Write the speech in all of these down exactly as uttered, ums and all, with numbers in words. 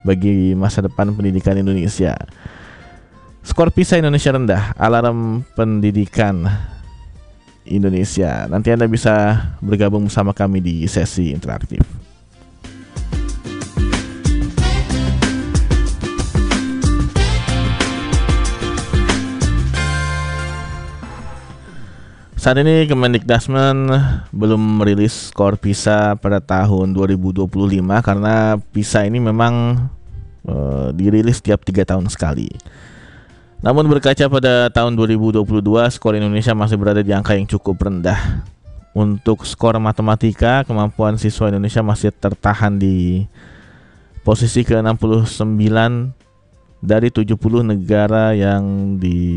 bagi masa depan pendidikan Indonesia. Skor PISA Indonesia rendah, alarm pendidikan Indonesia. Nanti Anda bisa bergabung bersama kami di sesi interaktif. Saat ini Kemendikbudrismen belum merilis skor PISA pada tahun dua ribu dua puluh lima karena PISA ini memang e, dirilis tiap tiga tahun sekali. Namun berkaca pada tahun dua ribu dua puluh dua, skor Indonesia masih berada di angka yang cukup rendah. Untuk skor matematika, kemampuan siswa Indonesia masih tertahan di posisi ke enam puluh sembilan dari tujuh puluh negara yang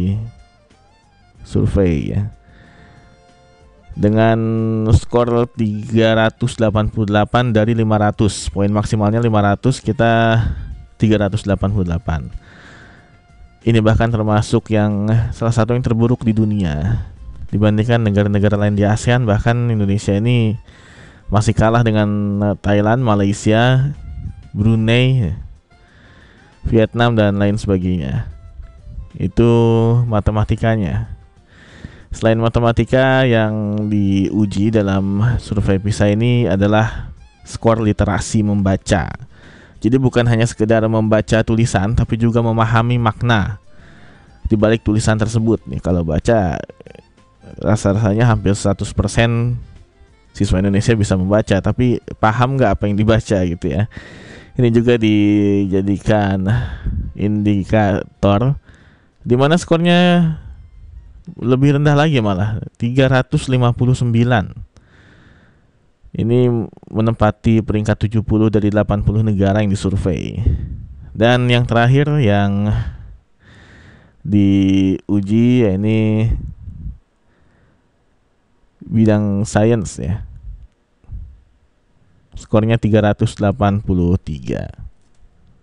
disurvei ya. Dengan skor tiga ratus delapan puluh delapan dari lima ratus, poin maksimalnya lima ratus, kita tiga ratus delapan puluh delapan. Ini bahkan termasuk yang salah satu yang terburuk di dunia. Dibandingkan negara-negara lain di ASEAN, bahkan Indonesia ini masih kalah dengan Thailand, Malaysia, Brunei, Vietnam, dan lain sebagainya. Itu matematikanya. Selain matematika, yang diuji dalam survei PISA ini adalah skor literasi membaca. Jadi bukan hanya sekedar membaca tulisan, tapi juga memahami makna di balik tulisan tersebut. Nih, kalau baca, rasa-rasanya hampir seratus persen siswa Indonesia bisa membaca, tapi paham nggak apa yang dibaca gitu ya. Ini juga dijadikan indikator di mana skornya lebih rendah lagi, malah tiga ratus lima puluh sembilan. Ini menempati peringkat tujuh puluh dari delapan puluh negara yang disurvei. Dan yang terakhir yang diuji ya ini bidang sains ya. Skornya tiga ratus delapan puluh tiga.